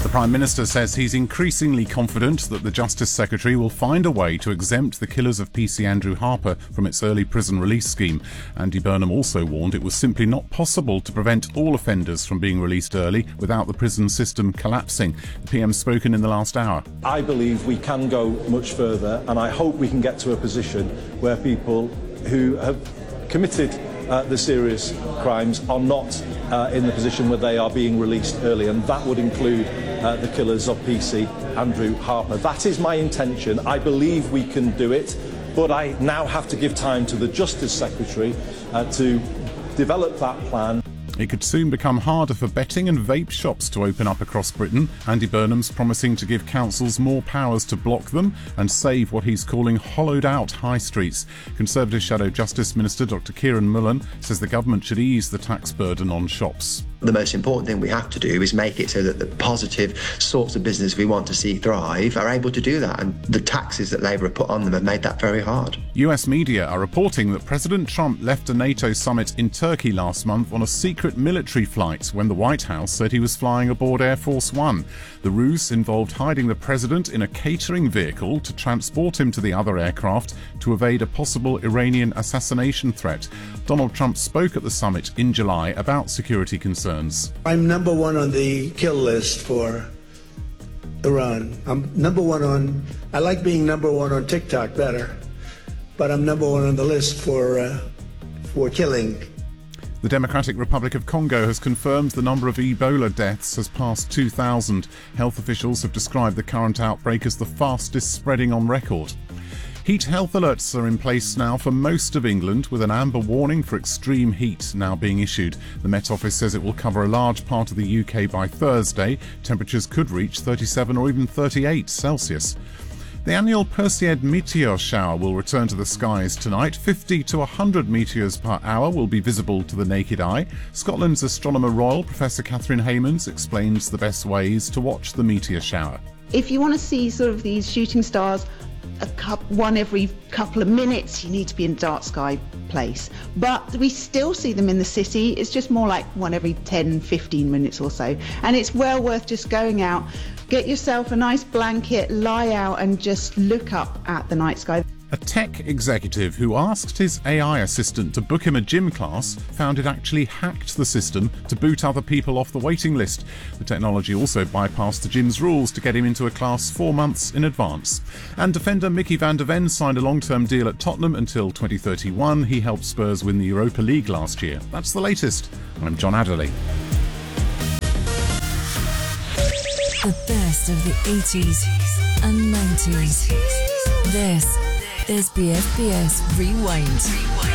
The Prime Minister says he's increasingly confident that the Justice Secretary will find a way to exempt the killers of PC Andrew Harper from its early prison release scheme. Andy Burnham also warned it was simply not possible to prevent all offenders from being released early without the prison system collapsing. The PM's spoken in the last hour. I believe we can go much further, and I hope we can get to a position where people who have committed the serious crimes are not in the position where they are being released early, and that would include the killers of PC Andrew Harper. That is my intention. I believe we can do it, but I now have to give time to the Justice Secretary to develop that plan. It could soon become harder for betting and vape shops to open up across Britain. Andy Burnham's promising to give councils more powers to block them and save what he's calling hollowed-out high streets. Conservative Shadow Justice Minister Dr Kieran Mullen says the government should ease the tax burden on shops. The most important thing we have to do is make it so that the positive sorts of business we want to see thrive are able to do that, and the taxes that Labour have put on them have made that very hard. US media are reporting that President Trump left a NATO summit in Turkey last month on a secret military flight when the White House said he was flying aboard Air Force One. The ruse involved hiding the president in a catering vehicle to transport him to the other aircraft to evade a possible Iranian assassination threat. Donald Trump spoke at the summit in July about security concerns. I'm number one on the kill list for Iran. I'm number one on, I like being number one on TikTok better, but I'm number one on the list for killing. The Democratic Republic of Congo has confirmed the number of Ebola deaths has passed 2,000. Health officials have described the current outbreak as the fastest spreading on record. Heat health alerts are in place now for most of England, with an amber warning for extreme heat now being issued. The Met Office says it will cover a large part of the UK by Thursday. Temperatures could reach 37 or even 38 Celsius. The annual Perseid meteor shower will return to the skies tonight. 50 to 100 meteors per hour will be visible to the naked eye. Scotland's Astronomer Royal, Professor Catherine Haymans, explains the best ways to watch the meteor shower. If you want to see sort of these shooting stars, one every couple of minutes, you need to be in a dark sky place. But we still see them in the city. It's just more like one every 10, 15 minutes or so. And it's well worth just going out, get yourself a nice blanket, lie out and just look up at the night sky. A tech executive who asked his AI assistant to book him a gym class found it actually hacked the system to boot other people off the waiting list. The technology also bypassed the gym's rules to get him into a class 4 months in advance. And defender Mickey van der Ven signed a long-term deal at Tottenham until 2031. He helped Spurs win the Europa League last year. That's the latest. I'm John Adderley. The best of the 80s and 90s. This is BFBS Rewind.